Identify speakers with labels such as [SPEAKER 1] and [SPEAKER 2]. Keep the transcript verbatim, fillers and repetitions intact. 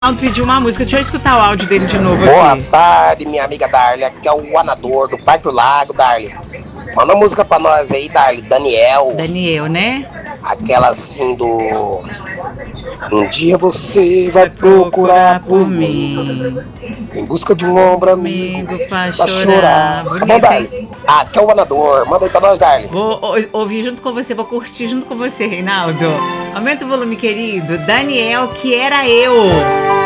[SPEAKER 1] Ronaldo pediu uma música, deixa eu escutar o áudio dele de novo
[SPEAKER 2] Boa
[SPEAKER 1] aqui.
[SPEAKER 2] tarde, minha amiga Darly, aqui é o Anador do Parque do Lago, Darly. Manda uma música pra nós aí, Darly, Daniel.
[SPEAKER 1] Daniel, né?
[SPEAKER 2] Aquela assim do... Um dia você vai procurar por mim, em busca de um ombro amigo
[SPEAKER 1] pra
[SPEAKER 2] pra
[SPEAKER 1] chorar.
[SPEAKER 2] chorar. Tá bom,
[SPEAKER 1] Bonito,
[SPEAKER 2] Darly?
[SPEAKER 1] hein?
[SPEAKER 2] Ah, aqui é o Anador, manda aí pra nós, Darly.
[SPEAKER 1] Vou o- ouvir junto com você, vou curtir junto com você, Reinaldo. Aumenta o volume, querido. Daniel, que era eu.